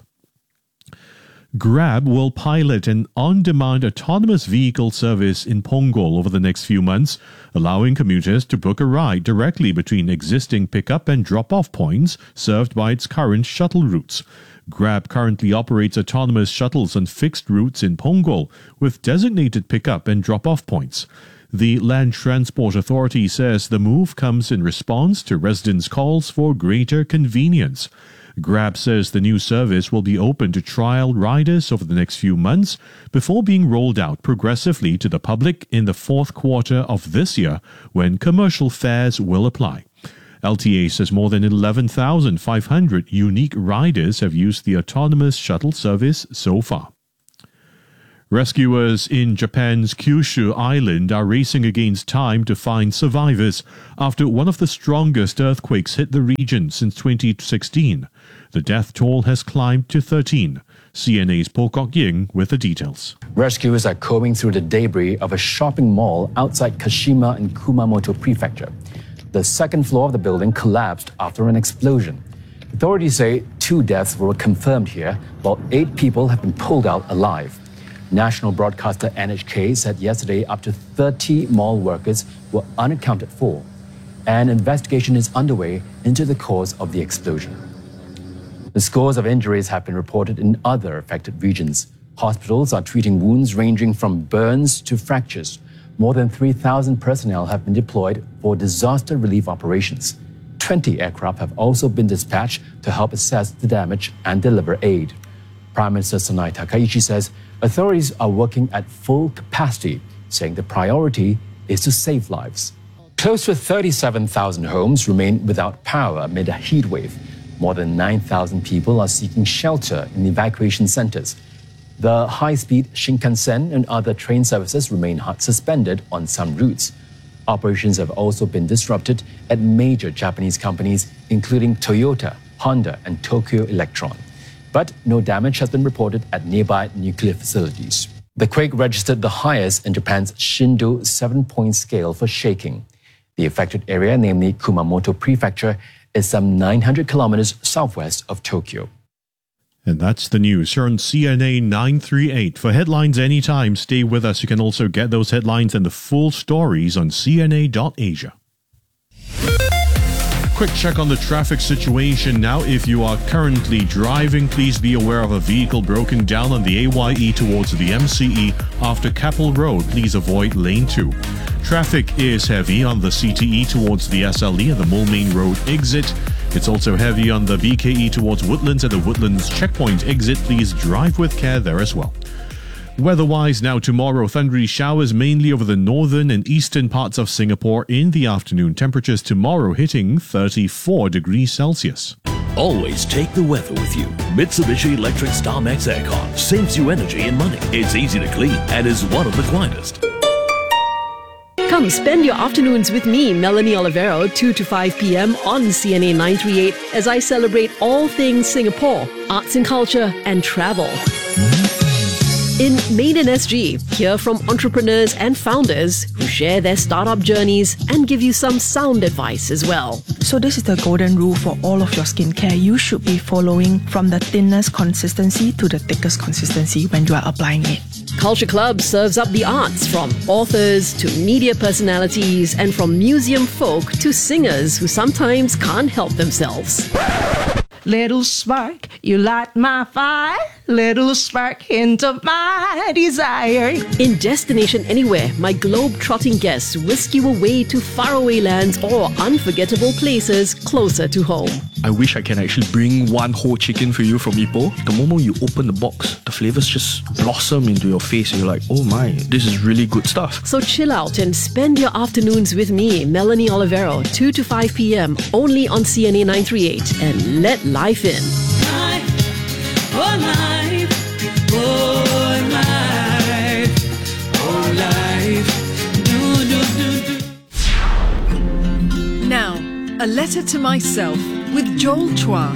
Grab will pilot an on-demand autonomous vehicle service in Punggol over the next few months, allowing commuters to book a ride directly between existing pick-up and drop-off points served by its current shuttle routes. Grab currently operates autonomous shuttles on fixed routes in Punggol with designated pick-up and drop-off points. The Land Transport Authority says the move comes in response to residents' calls for greater convenience. Grab says the new service will be open to trial riders over the next few months before being rolled out progressively to the public in the fourth quarter of this year, when commercial fares will apply. LTA says more than 11,500 unique riders have used the autonomous shuttle service so far. Rescuers in Japan's Kyushu Island are racing against time to find survivors after one of the strongest earthquakes hit the region since 2016. The death toll has climbed to 13. CNA's Po Kok Ying with the details. Rescuers are combing through the debris of a shopping mall outside Kashima in Kumamoto Prefecture. The second floor of the building collapsed after an explosion. Authorities say 2 deaths were confirmed here, while 8 people have been pulled out alive. National broadcaster NHK said yesterday up to 30 mall workers were unaccounted for. An investigation is underway into the cause of the explosion. The scores of injuries have been reported in other affected regions. Hospitals are treating wounds ranging from burns to fractures. More than 3,000 personnel have been deployed for disaster relief operations. 20 aircraft have also been dispatched to help assess the damage and deliver aid. Prime Minister Sonai Takaichi says authorities are working at full capacity, saying the priority is to save lives. Close to 37,000 homes remain without power amid a heat wave. More than 9,000 people are seeking shelter in evacuation centers. The high-speed Shinkansen and other train services remain suspended on some routes. Operations have also been disrupted at major Japanese companies, including Toyota, Honda, and Tokyo Electron. But no damage has been reported at nearby nuclear facilities. The quake registered the highest in Japan's Shindo 7-point scale for shaking. The affected area, namely Kumamoto Prefecture, is some 900 kilometers southwest of Tokyo. And that's the news here on CNA 938. For headlines anytime, stay with us. You can also get those headlines and the full stories on cna.asia. Quick check on the traffic situation now. If you are currently driving, please be aware of a vehicle broken down on the AYE towards the MCE after Capel Road. Please avoid lane 2. Traffic is heavy on the CTE towards the SLE and the Moulmein Road exit. It's also heavy on the BKE towards Woodlands and the Woodlands checkpoint exit. Please drive with care there as well. Weather-wise now, tomorrow, thundery showers mainly over the northern and eastern parts of Singapore in the afternoon. Temperatures tomorrow hitting 34 degrees Celsius. Always take the weather with you. Mitsubishi Electric StarMax Aircon saves you energy and money. It's easy to clean and is one of the quietest. Come spend your afternoons with me, Melanie Olivero, 2 to 5 p.m. on CNA 938 as I celebrate all things Singapore, arts and culture, and travel. In Made in SG, hear from entrepreneurs and founders who share their startup journeys and give you some sound advice as well. So this is the golden rule for all of your skincare. You should be following from the thinnest consistency to the thickest consistency when you are applying it. Culture Club serves up the arts, from authors to media personalities and from museum folk to singers who sometimes can't help themselves. Little spark, you light my fire. Little spark, hint of my desire. In Destination Anywhere, my globe-trotting guests whisk you away to faraway lands or unforgettable places closer to home. I wish I can actually bring one whole chicken for you from Ipoh. The moment you open the box, the flavors just blossom into your face and you're like, oh my, this is really good stuff. So chill out and spend your afternoons with me, Melanie Olivero, 2 to 5 p.m. only on CNA 938, and let life in. Now, a letter to myself with Joel Chua.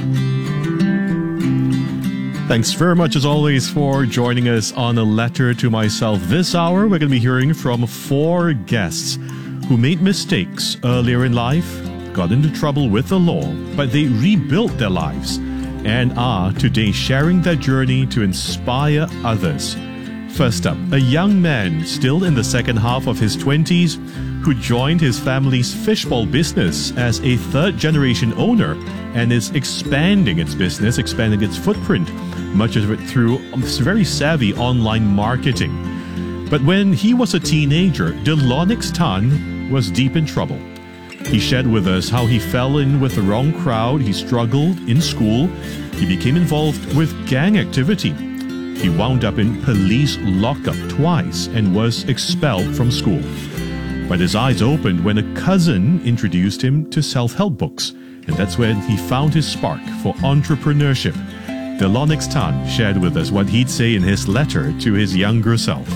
Thanks very much, as always, for joining us on A Letter to Myself. This hour, we're going to be hearing from 4 guests who made mistakes earlier in life got into trouble with the law, but they rebuilt their lives and are today sharing their journey to inspire others. First up, a young man still in the second half of his 20s who joined his family's fishbowl business as a third-generation owner and is expanding its business, expanding its footprint, much of it through very savvy online marketing. But when he was a teenager, Delonix Tan was deep in trouble. He shared with us how he fell in with the wrong crowd, he struggled in school, he became involved with gang activity. He wound up in police lockup twice and was expelled from school. But his eyes opened when a cousin introduced him to self-help books, and that's when he found his spark for entrepreneurship. Delonix Tan shared with us what he'd say in his letter to his younger self.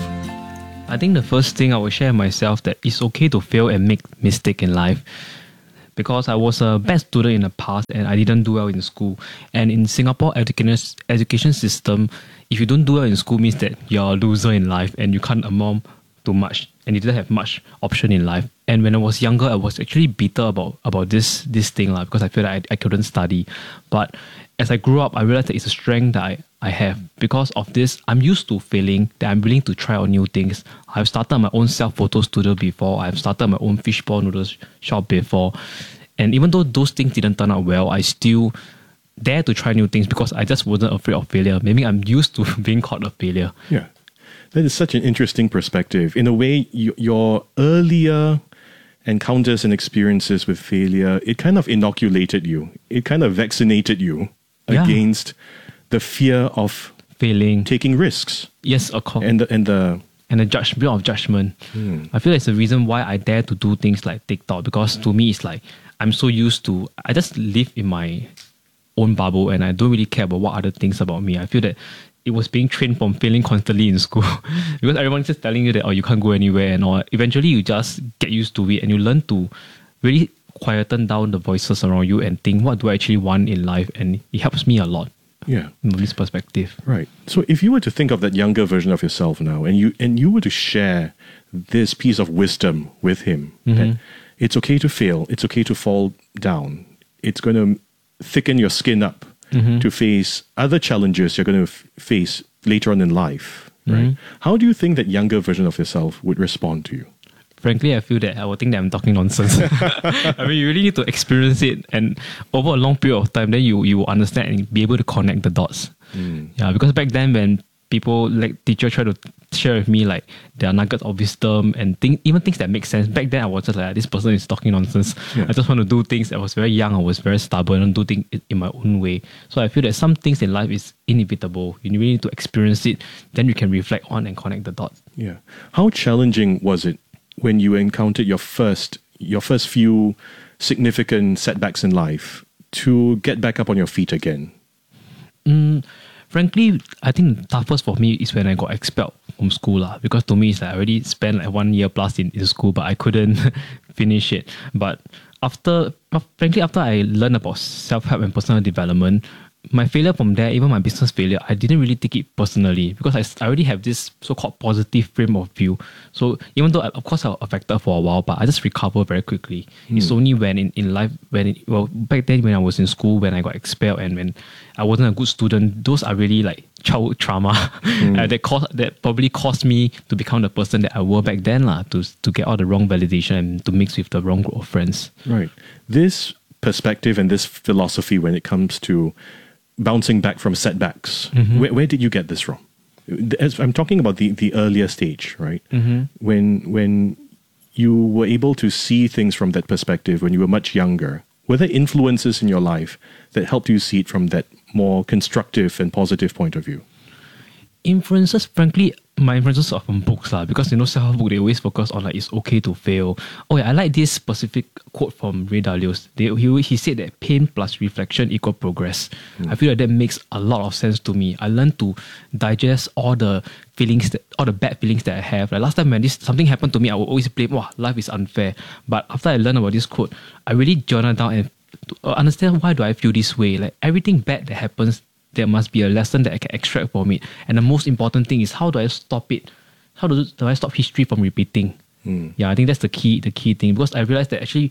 I think the first thing I will share myself that it's okay to fail and make mistake in life. Because I was a bad student in the past and I didn't do well in school. And in Singapore education system, if you don't do well in school means that you're a loser in life and you can't amount to much and you didn't have much option in life. And when I was younger, I was actually bitter about this thing because I feel like I couldn't study. But as I grew up, I realized that it's a strength that I have. Because of this, I'm used to failing, that I'm willing to try out new things. I've started my own self-photo studio before. I've started my own fishball noodles shop before. And even though those things didn't turn out well, I still dare to try new things because I just wasn't afraid of failure. Maybe I'm used to being called a failure. Yeah. That is such an interesting perspective. In a way, your earlier encounters and experiences with failure, it kind of inoculated you. It kind of vaccinated you against the fear of failing, taking risks. Yes, of course. And the bit of judgment. I feel that's the reason why I dare to do things like TikTok, because to me it's like I'm so used to, I just live in my own bubble and I don't really care about what other things about me. I feel that it was being trained from failing constantly in school because everyone's just telling you that you can't go anywhere and all. Eventually you just get used to it and you learn to really quieten down the voices around you and think, what do I actually want in life? And it helps me a lot. Yeah. From this perspective. Right. So if you were to think of that younger version of yourself now and you were to share this piece of wisdom with him, that it's okay to fail, it's okay to fall down, it's going to thicken your skin up to face other challenges you're going to face later on in life, right? How do you think that younger version of yourself would respond to you? Frankly, I feel that I would think that I'm talking nonsense. I mean, you really need to experience it, and over a long period of time, then you will understand and be able to connect the dots. Yeah, because back then when people like teacher try to share with me like their nuggets of wisdom and even things that make sense, back then I was just like, this person is talking nonsense. I just want to do things. I was very young, I was very stubborn and do things in my own way. So I feel that some things in life is inevitable. You really need to experience it, then you can reflect on and connect the dots. Yeah. How challenging was it when you encountered your first few significant setbacks in life to get back up on your feet again? Frankly, I think the toughest for me is when I got expelled from school because to me it's like I already spent like 1 year plus in school, but I couldn't finish it. But after I learned about self-help and personal development, my failure from there, even my business failure, I didn't really take it personally because I already have this so-called positive frame of view. So even though, of course, I was affected for a while, but I just recovered very quickly. It's only when in life, back then when I was in school, when I got expelled and when I wasn't a good student, those are really like childhood trauma that probably caused me to become the person that I was back then, to get all the wrong validation and to mix with the wrong group of friends. Right. This perspective and this philosophy when it comes to bouncing back from setbacks, where did you get this from? As I'm talking about the earlier stage, right? When you were able to see things from that perspective when you were much younger, were there influences in your life that helped you see it from that more constructive and positive point of view? Influences, frankly, my influences are from books because self-help book, they always focus on like it's okay to fail. Oh yeah, I like this specific quote from Ray Dalio. He said that pain plus reflection equal progress. I feel like that makes a lot of sense to me. I learned to digest all the feelings, all the bad feelings that I have. Like last time when something happened to me, I would always blame, life is unfair. But after I learned about this quote, I really journaled down and understand why do I feel this way. Like everything bad that happens, there must be a lesson that I can extract from it. And the most important thing is, how do I stop it? How do I stop history from repeating? Yeah, I think that's the key thing. Because I realized that actually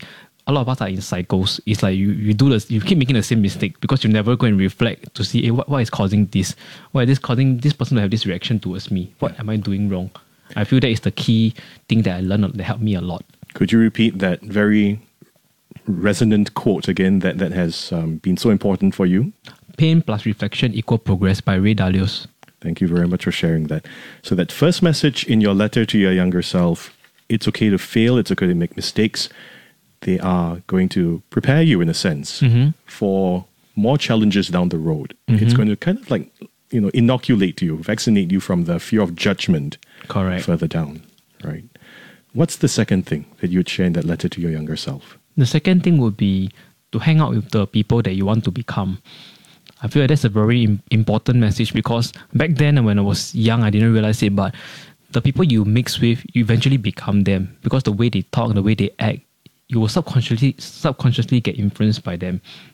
a lot of us are in cycles. It's like you keep making the same mistake because you never go and reflect to see what is causing this? Why is this causing this person to have this reaction towards me? What am I doing wrong? I feel that is the key thing that I learned that helped me a lot. Could you repeat that very resonant quote again that has been so important for you? Pain plus reflection equal progress by Ray Dalio. Thank you very much for sharing that. So that first message in your letter to your younger self, it's okay to fail, it's okay to make mistakes. They are going to prepare you, in a sense, for more challenges down the road. It's going to kind of like, inoculate you, vaccinate you from the fear of judgment. Correct. Further down, right? What's the second thing that you would share in that letter to your younger self? The second thing would be to hang out with the people that you want to become. I feel like that's a very important message because back then when I was young, I didn't realize it, but the people you mix with, you eventually become them because the way they talk, the way they act, you will subconsciously get influenced by them.